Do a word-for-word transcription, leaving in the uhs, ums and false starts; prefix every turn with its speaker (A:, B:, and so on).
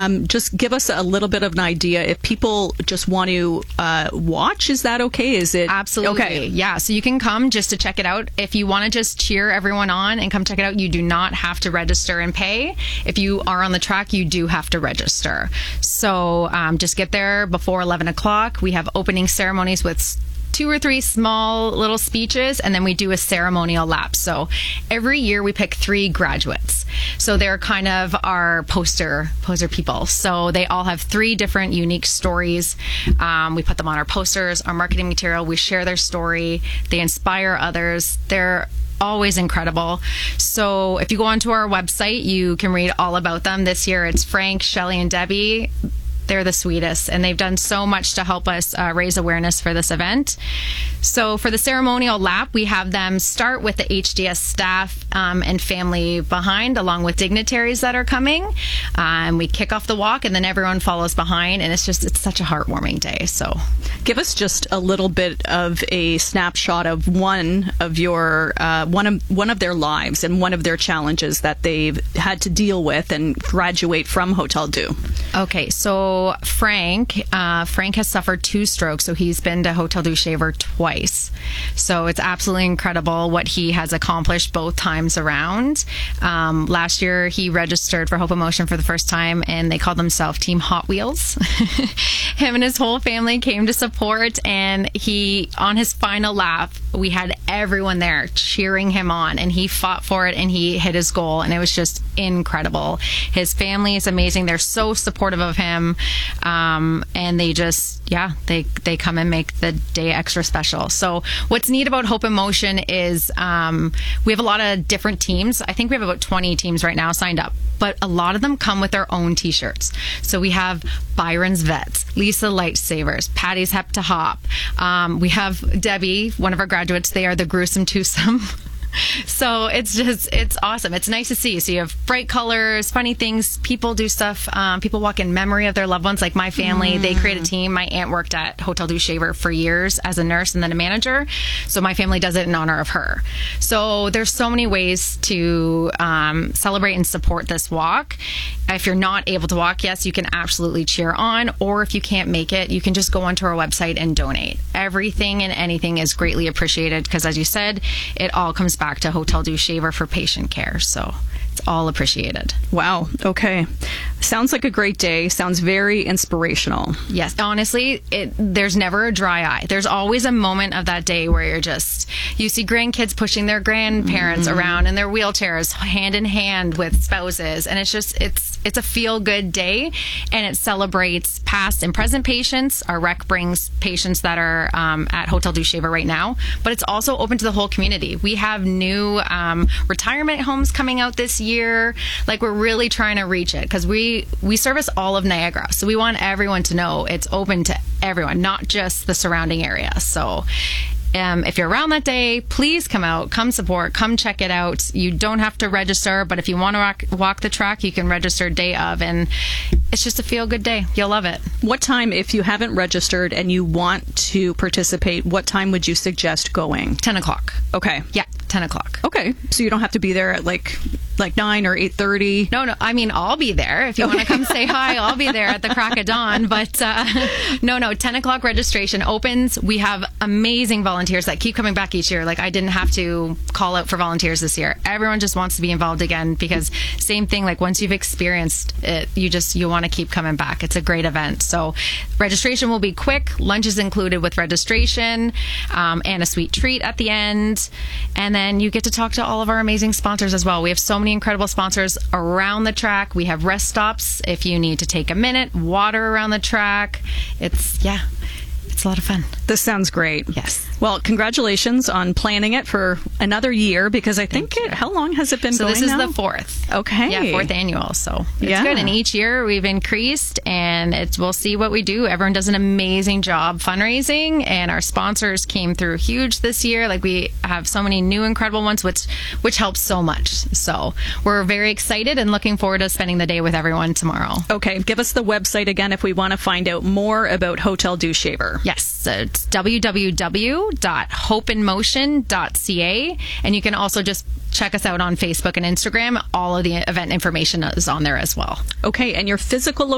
A: um, just give us a little bit of an idea. If people just want to uh, watch, is that okay? Is it
B: absolutely
A: okay?
B: Yeah, so you can come just to check it out. If you want to just cheer everyone on and come check it out, you do not have to register and pay. If you are on the track, you do have to register. So um, just get there before eleven o'clock. We have opening ceremonies with two or three small little speeches, and then we do a ceremonial lap. So every year we pick three graduates. So they're kind of our poster poster people. So they all have three different unique stories. Um, we put them on our posters, our marketing material. We share their story. They inspire others. They're always incredible. So if you go onto our website, you can read all about them. This year it's Frank, Shelley, and Debbie. They're the sweetest, and they've done so much to help us uh, raise awareness for this event. So for the ceremonial lap, we have them start with the H D S staff um, and family behind, along with dignitaries that are coming. Um, we kick off the walk, and then everyone follows behind, and it's just, it's such a heartwarming day. So
A: give us just a little bit of a snapshot of one of your, uh, one of, one of their lives and one of their challenges that they've had to deal with and graduate from Hotel Dieu.
B: Okay, so Frank, uh, Frank has suffered two strokes, so he's been to Hotel Dieu Shaver twice. So it's absolutely incredible what he has accomplished both times around. Um, last year, he registered for Hope Emotion for the first time, and they called themselves Team Hot Wheels. Him and his whole family came to support, and he, on his final lap, we had everyone there cheering him on, and he fought for it, and he hit his goal, and it was just incredible. His family is amazing. They're so supportive of him. Um, and they just, yeah, they, they come and make the day extra special. So what's neat about Hope Emotion is um, we have a lot of different teams. I think we have about twenty teams right now signed up, but a lot of them come with their own t-shirts. So we have Byron's Vets, Lisa Lightsavers, Patty's Hep to Hop. Um, we have Debbie, one of our graduates. They are the Gruesome Twosome. So it's just, it's awesome. It's nice to see. So you have bright colors, funny things. People do stuff. Um, people walk in memory of their loved ones. Like my family, mm. they create a team. My aunt worked at Hotel Dieu Shaver for years as a nurse and then a manager. So my family does it in honor of her. So there's so many ways to um, celebrate and support this walk. If you're not able to walk, yes, you can absolutely cheer on. Or if you can't make it, you can just go onto our website and donate. Everything and anything is greatly appreciated because, as you said, it all comes back to Hotel Dieu Shaver for patient care. So it's all appreciated.
A: Wow. Okay. Sounds like a great day. Sounds very inspirational.
B: Yes. Honestly, it, there's never a dry eye. There's always a moment of that day where you're just, you see grandkids pushing their grandparents mm-hmm. around in their wheelchairs, hand in hand with spouses. And it's just, it's, it's a feel good day, and it celebrates past and present patients. Our rec brings patients that are um, at Hotel Dieu Shaver right now, but it's also open to the whole community. We have new um, retirement homes coming out this year. Like, we're really trying to reach it because we, we service all of Niagara. So we want everyone to know it's open to everyone, not just the surrounding area. So Um, if you're around that day, please come out, come support, come check it out. You don't have to register, but if you want to walk, walk the track, you can register day of, and it's just a feel-good day. You'll love it.
A: What time, if you haven't registered and you want to participate, what time would you suggest going?
B: ten o'clock.
A: Okay.
B: Yeah, ten o'clock.
A: Okay. So you don't have to be there at like like nine or eight thirty?
B: No, no. I mean, I'll be there. If you okay. want to come say hi, I'll be there at the crack of dawn. But uh, no, no, ten o'clock registration opens. We have amazing volunteers that keep coming back each year. Like, I didn't have to call out for volunteers this year. Everyone just wants to be involved again because same thing, like once you've experienced it, you just, you want to keep coming back. It's a great event. So registration will be quick. Lunch is included with registration um, and a sweet treat at the end. And then you get to talk to all of our amazing sponsors as well. We have so many incredible sponsors around the track. We have rest stops if you need to take a minute, water around the track. It's, yeah, it's a lot of fun.
A: This sounds great.
B: Yes.
A: Well, congratulations on planning it for another year, because I think it, how long has it been
B: so
A: going
B: this is
A: now?
B: the fourth.
A: Okay.
B: Yeah, fourth annual. So it's
A: yeah.
B: good. And each year we've increased, and it's, we'll see what we do. Everyone does an amazing job fundraising, and our sponsors came through huge this year. Like, we have so many new incredible ones, which which helps so much. So we're very excited and looking forward to spending the day with everyone tomorrow.
A: Okay. Give us the website again if we want to find out more about Hotel Dieu Shaver.
B: Yes. So it's w w w dot hope in motion dot c a, and you can also just check us out on Facebook and Instagram. All of the event information is on there as well.
A: Okay, and your physical